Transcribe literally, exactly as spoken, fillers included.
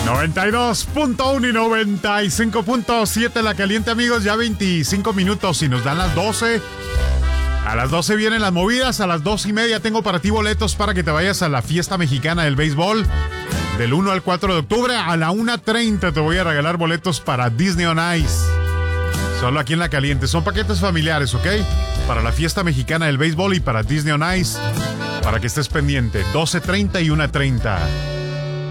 noventa y dos punto uno y noventa y cinco punto siete La Caliente, amigos. Ya veinticinco minutos y nos dan las doce. A las doce vienen las movidas. A las dos y media tengo para ti boletos para que te vayas a la fiesta mexicana del béisbol. Del uno al cuatro de octubre. A la una treinta te voy a regalar boletos para Disney on Ice. Solo aquí en La Caliente. Son paquetes familiares, ¿ok? Para la fiesta mexicana del béisbol y para Disney on Ice. Para que estés pendiente. doce treinta y una treinta.